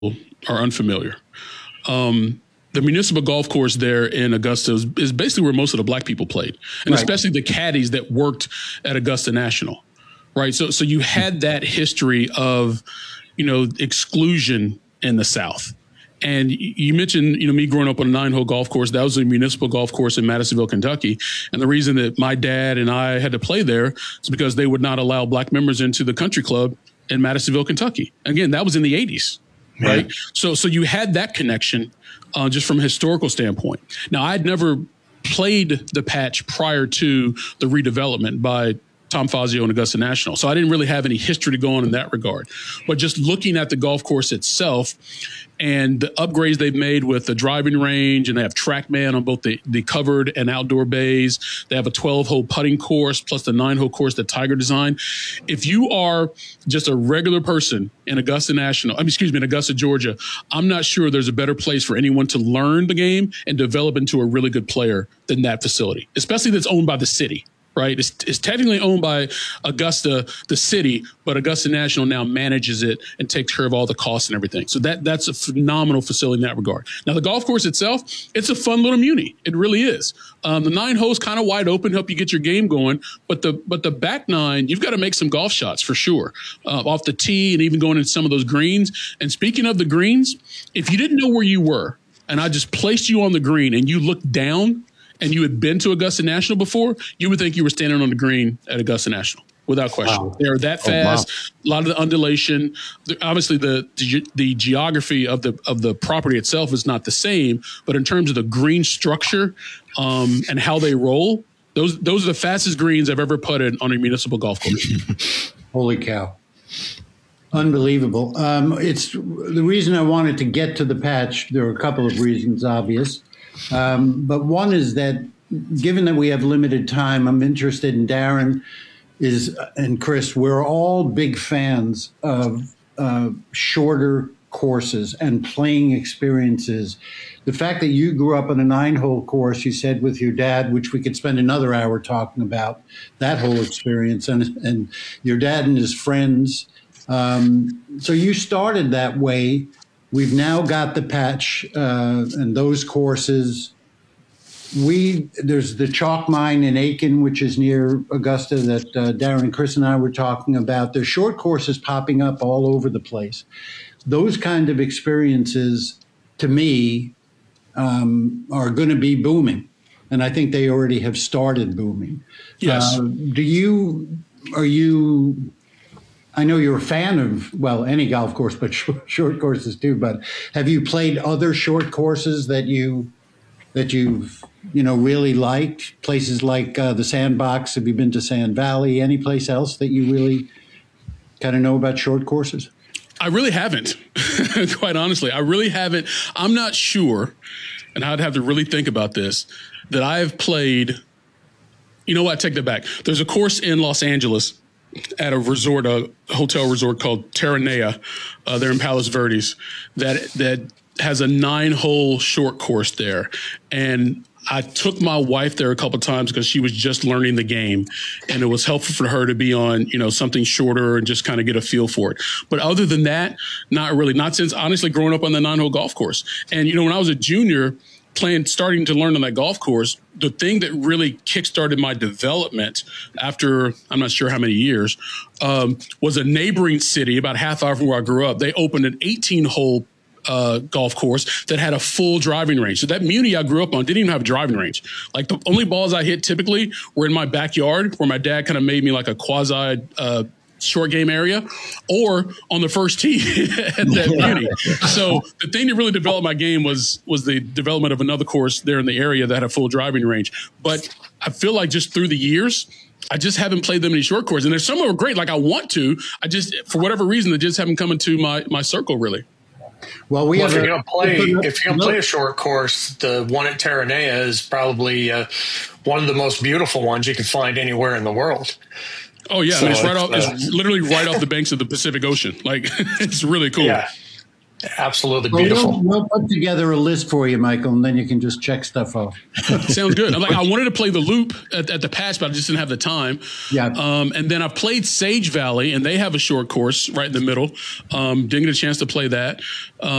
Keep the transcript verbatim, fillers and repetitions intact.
are unfamiliar. Um, the municipal golf course there in Augusta is, is basically where most of the black people played, and right. especially the caddies that worked at Augusta National, right? So, so you had that history of, you know, exclusion in the South. And you mentioned, you know, me growing up on a nine-hole golf course. That was a municipal golf course in Madisonville, Kentucky. And the reason that my dad and I had to play there is because they would not allow black members into the country club in Madisonville, Kentucky. Again, that was in the eighties, right? Yeah. So, so you had that connection uh, just from a historical standpoint. Now, I'd never played the patch prior to the redevelopment by Tom Fazio and Augusta National. So I didn't really have any history to go on in that regard. But just looking at the golf course itself and the upgrades they've made with the driving range, and they have TrackMan on both the, the covered and outdoor bays. They have a twelve-hole putting course plus the nine-hole course that Tiger designed. If you are just a regular person in Augusta National, I mean, excuse me, in Augusta, Georgia, I'm not sure there's a better place for anyone to learn the game and develop into a really good player than that facility, especially that's owned by the city. Right. It's, it's technically owned by Augusta, the city, but Augusta National now manages it and takes care of all the costs and everything. So that that's a phenomenal facility in that regard. Now, the golf course itself, it's a fun little muni. It really is. Um, the nine holes kind of wide open, help you get your game going. But the but the back nine, you've got to make some golf shots for sure, uh, off the tee and even going into some of those greens. And speaking of the greens, if you didn't know where you were and I just placed you on the green and you looked down, and you had been to Augusta National before, you would think you were standing on the green at Augusta National, without question. Wow. They're that fast. Oh, wow. A lot of the undulation. Obviously, the, the the geography of the of the property itself is not the same, but in terms of the green structure um, and how they roll, those those are the fastest greens I've ever putted on a municipal golf course. Holy cow. Unbelievable. Um, it's the reason I wanted to get to the patch. There are a couple of reasons, obvious. Um, but one is that given that we have limited time, I'm interested in Darren is and Chris. We're all big fans of uh, shorter courses and playing experiences. The fact that you grew up on a nine-hole course, you said with your dad, which we could spend another hour talking about that whole experience, and and your dad and his friends. Um, so you started that way. We've now got the patch uh, and those courses. We there's the chalk mine in Aiken, which is near Augusta, that uh, Darren and Chris and I were talking about. There's short courses popping up all over the place. Those kind of experiences, to me, um, are going to be booming, and I think they already have started booming. Yes. Uh, do you? Are you? I know you're a fan of, well, any golf course, but short, short courses too. But have you played other short courses that you that you've you know really liked? Places like uh, the Sandbox. Have you been to Sand Valley? Any place else that you really kind of know about short courses? I really haven't, quite honestly. I really haven't. I'm not sure, and I'd have to really think about this, that I have played. You know what? I take that back. There's a course in Los Angeles at a resort, a hotel resort called Terranea, uh, there in Palos Verdes, that that has a nine-hole short course there. And I took my wife there a couple of times because she was just learning the game, and it was helpful for her to be on, you know, something shorter and just kind of get a feel for it. But other than that, not really. Not since, honestly, growing up on the nine-hole golf course. And, you know, when I was a junior, playing, starting to learn on that golf course, the thing that really kickstarted my development after I'm not sure how many years um, was a neighboring city about half hour from where I grew up. They opened an eighteen-hole uh, golf course that had a full driving range. So that muni I grew up on didn't even have a driving range. Like the only balls I hit typically were in my backyard, where my dad kind of made me like a quasi uh, short game area, or on the first tee at that muni. So the thing that really developed my game was was the development of another course there in the area that had a full driving range. But I feel like just through the years, I just haven't played them many short courses. And there's some that are great. Like I want to, I just, for whatever reason, they just haven't come into my, my circle really. Well, we well, have if you're a, going to play, if you're going to play a short course, the one at Terranea is probably uh, one of the most beautiful ones you can find anywhere in the world. Oh yeah, so I mean, it's right it's, off. uh, It's literally right off the banks of the Pacific Ocean. Like it's really cool. Yeah, Absolutely well, beautiful. We'll, we'll put together a list for you, Michael, and then you can just check stuff off. Sounds good. I'm like, I wanted to play the Loop at, at the Patch, but I just didn't have the time. Yeah. Um, and then I've played Sage Valley, and they have a short course right in the middle. Um, didn't get a chance to play that. Um,